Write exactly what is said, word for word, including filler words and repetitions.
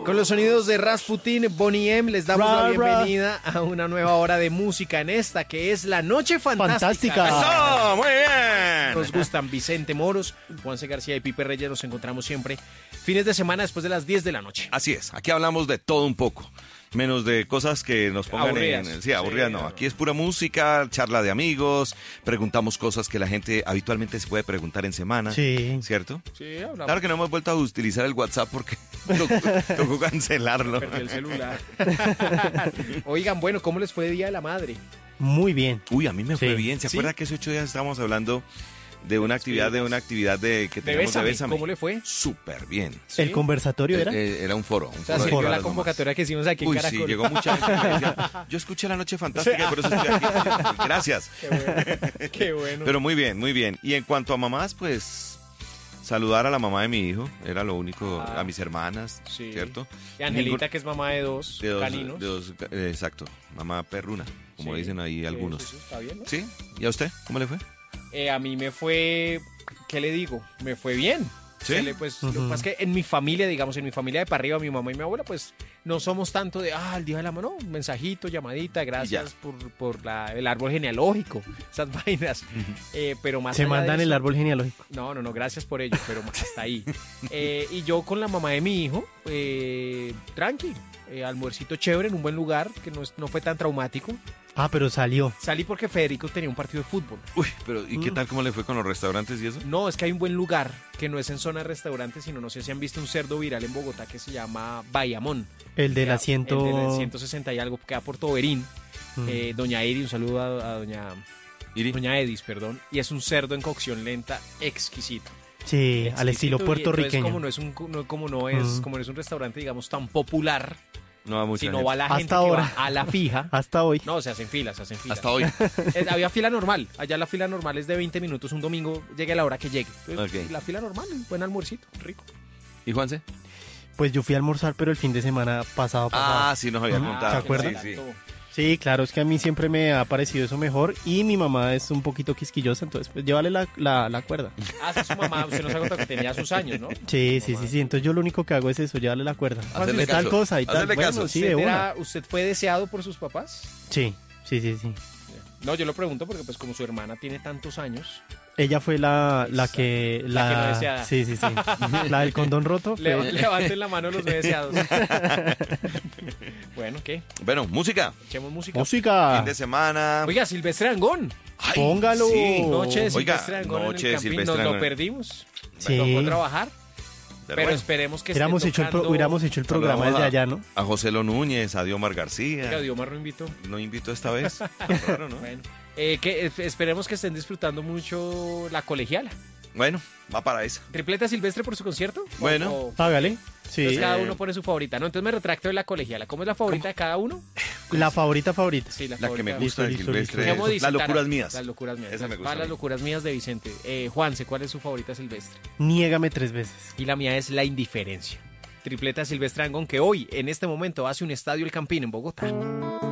Con los sonidos de Rasputin, Boney M, les damos Ra, la bienvenida a una nueva hora de música en esta que es la Noche Fantástica. Fantástica. ¡Eso! ¡Muy bien! Nos gustan Vicente Moros, Juanse García y Pipe Reyes. Nos encontramos siempre fines de semana después de las diez de la noche. Así es, aquí hablamos de todo un poco. Menos de cosas que nos pongan Aburridas. en... Sí, aburridas Sí, no. no. Aquí es pura música, charla de amigos, preguntamos cosas que la gente habitualmente se puede preguntar en semana. Sí. ¿Cierto? Sí, hablamos. Claro que no hemos vuelto a utilizar el WhatsApp porque tocó, tocó cancelarlo. Perdí el celular. Oigan, bueno, ¿cómo les fue de Día de la Madre? Muy bien. Uy, a mí me fue Sí. bien. ¿Se ¿Sí? acuerda que hace ocho días estábamos hablando de una actividad, de una actividad de que De teníamos de Bésame, Bésame? ¿cómo le fue? Súper bien. ¿Sí? ¿El conversatorio era? Eh, era un foro. Un O sea, foro de sirvió todas la las mamás. convocatoria que hicimos aquí en Uy, Caracol. sí, llegó mucha gente. que decía, yo escuché La Noche Fantástica y por eso estoy aquí. Gracias. Qué bueno, qué bueno. Pero muy bien, muy bien. Y en cuanto a mamás, pues saludar a la mamá de mi hijo, era lo único, Ah. a mis hermanas, Sí. ¿cierto? Y Angelita, que es mamá de dos, de dos, caninos. de dos, eh, exacto, mamá perruna, como Sí, dicen ahí sí, algunos. sí, sí, está bien, ¿no? ¿Sí? ¿Y a usted? ¿Cómo le fue? Eh, a mí me fue, ¿qué le digo? Me fue bien. ¿Sí? Se le, pues, Lo que Ujú. pasa es que en mi familia, digamos, en mi familia de para arriba, mi mamá y mi abuela, pues no somos tanto de, ah, el día de la mano, un mensajito, llamadita, gracias por, por la, el árbol genealógico, esas vainas. Eh, pero más Se allá de mandan el eso- árbol genealógico. No, no, no, gracias por ello, pero hasta ahí. Eh, y yo con la mamá de mi hijo, eh, tranqui, eh, almuercito chévere en un buen lugar, que no, es- no fue tan traumático. Ah, pero salió. Salí porque Federico tenía un partido de fútbol. Uy, pero ¿y qué Mm. tal cómo le fue con los restaurantes y eso? No, es que hay un buen lugar que no es en zona de restaurantes, sino no sé si han visto un cerdo viral en Bogotá que se llama Bayamón. El del Queda- asiento. El del ciento sesenta y algo, que queda por Toberín. Mm. Eh, doña Eri, un saludo a, a doña, Iri. doña Edis, perdón. Y es un cerdo en cocción lenta exquisito. Sí, al estilo Exquisito, y puertorriqueño. entonces, como no es un, cu- no- como no es, Mm. como no es un restaurante, digamos, tan popular, No va mucha sino gente. va la Hasta gente ahora. que va a la fija. Hasta hoy. No, se hacen filas, se hacen filas. Hasta hoy. Eh, había fila normal. Allá la fila normal es de veinte minutos. Un domingo llegue a la hora que llegue. Entonces, Ok. La fila normal, un buen almuercito, rico. ¿Y Juanse? Pues yo fui a almorzar, pero el fin de semana pasado. pasado. Ah, sí, nos había Ah, contado. ¿se acuerda? Sí, sí. Sí, claro, es que a mí siempre me ha parecido eso mejor. Y mi mamá es un poquito quisquillosa, entonces pues llévale la, la, la cuerda. Ah, sí, su mamá, usted nos ha contado que tenía sus años, ¿no? Sí, Su sí, mamá. sí, sí. Entonces yo lo único que hago es eso, llévale la cuerda. Hacerle De tal caso, cosa y tal. hacerle Bueno, caso. sí, ¿Usted, de una. era- ¿Usted fue deseado por sus papás? Sí, sí, sí, sí. No, yo lo pregunto porque pues como su hermana tiene tantos años, Ella fue la, la que... La que no deseada. Sí, sí, sí. La del condón roto. le, fue- levanten la mano los no deseados. Bueno, ¿qué? Bueno, música. Echemos música. Música. Fin de semana. Oiga, Silvestre Angón. Ay, Póngalo. sí. Noche de Oiga, Silvestre Angón en noche el de Campín. Silvestre Nos lo Angón. perdimos. Sí. Tocó trabajar, Pero pero bueno, esperemos que Hubiéramos esté hecho, el pro- tocando... hubiéramos hecho el programa Saludamos desde a- allá, ¿no? a José Lo Núñez, a Diomar Oiga, García. Diomar lo invitó. No invitó esta vez. Claro, ¿no? Bueno, eh, que, eh, esperemos que estén disfrutando mucho la colegiala. Bueno, va para esa. ¿Tripleta Silvestre por su concierto? Bueno. O- o- Hágale. Sí. Entonces cada Eh. uno pone su favorita, ¿no? Entonces me retracto de la colegiala. ¿Cómo es la favorita de cada uno? La favorita favorita. Sí, La que me favorita. gusta de Listo, listo, Silvestre. listo. Dejemos de es Las citar a- locuras mías. Las locuras mías. Esa me gusta Para a las mí. locuras mías de Vicente. Eh, Juanse, ¿cuál es su favorita Silvestre? Niégame tres veces. Y la mía es La Indiferencia. Tripleta Silvestre Angón, que hoy, en este momento, hace un estadio El Campín en Bogotá.